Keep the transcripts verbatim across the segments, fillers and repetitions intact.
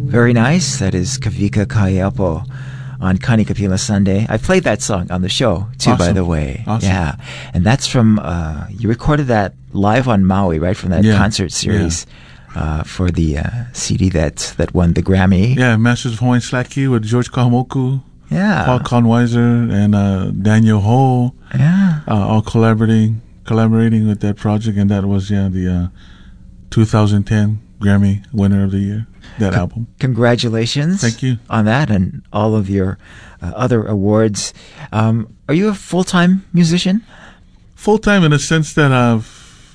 Very nice. That is Kavika Kayapo on Kani Kapila Sunday. I played that song on the show, too, Awesome. by the way. Awesome. Yeah. And that's from, uh, you recorded that live on Maui, right? From that Yeah. concert series uh, for the uh, C D that, that won the Grammy. Yeah, Masters of Hawaiian Slack Key with George Kahamoku, Yeah. Paul Conweiser, and uh, Daniel Ho, Yeah. uh, all collaborating collaborating with that project. And that was, yeah, the uh, two thousand ten Grammy winner of the year, that C- album. Congratulations. Thank you. On that and all of your uh, other awards. Um, are you a full-time musician? Full-time in the sense that I've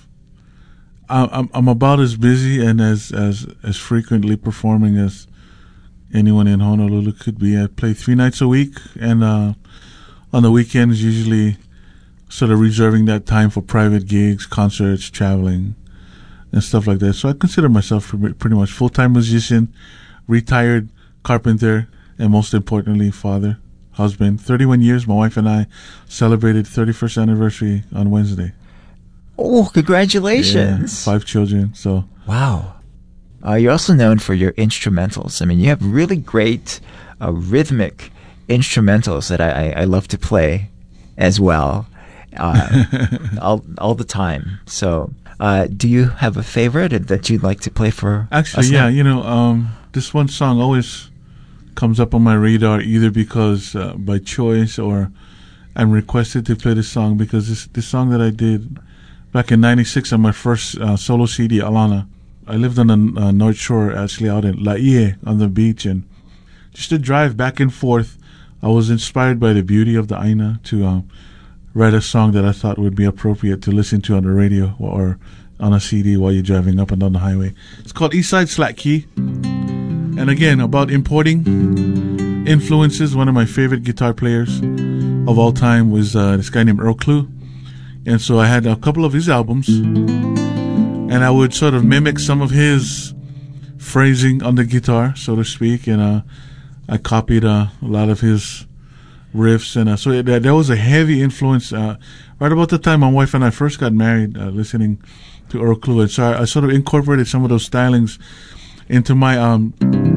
I'm, I'm about as busy and as, as, as frequently performing as anyone in Honolulu could be. I play three nights a week, and uh, on the weekends, usually sort of reserving that time for private gigs, concerts, traveling, and stuff like that. So I consider myself pretty much full-time musician, retired carpenter, and most importantly, father, husband. thirty-one years, my wife and I celebrated thirty-first anniversary on Wednesday. Oh, congratulations. Yeah, five children, so. Wow. Uh, you're also known for your instrumentals. I mean, you have really great uh, rhythmic instrumentals that I, I, I love to play as well, uh, all, all the time. So, uh, do you have a favorite that you'd like to play for Actually, us yeah, now? you know, um, this one song always comes up on my radar either because uh, by choice or I'm requested to play this song because this, this song that I did back in ninety-six on my first uh, solo C D, Alana. I lived on the uh, North Shore, actually out in Laie on the beach, and just to drive back and forth, I was inspired by the beauty of the Aina to um, write a song that I thought would be appropriate to listen to on the radio or on a C D while you're driving up and down the highway. It's called Eastside Slack Key, and again, about importing influences. One of my favorite guitar players of all time was uh, this guy named Earl Klugh, and so I had a couple of his albums, and I would sort of mimic some of his phrasing on the guitar, so to speak, and uh, I copied uh, a lot of his riffs, and uh, so it, there was a heavy influence uh, right about the time my wife and I first got married, uh, listening to Earl Klugh, and so I, I sort of incorporated some of those stylings into my um,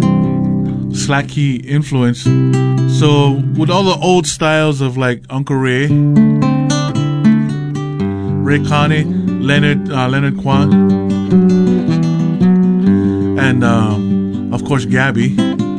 slack key influence. So with all the old styles of like Uncle Ray, Ray Connie, Leonard uh, Leonard Kwan, and um, of course Gabby,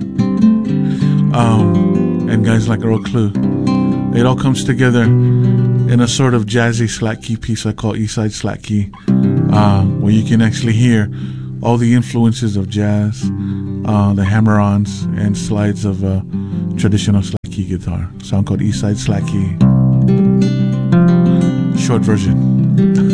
um, and guys like Earl Klugh. It all comes together in a sort of jazzy slack key piece I call Eastside Slack Key, uh, where you can actually hear all the influences of jazz, uh, the hammer-ons and slides of uh, traditional slack key guitar. Song called Eastside Slack Key. Short version.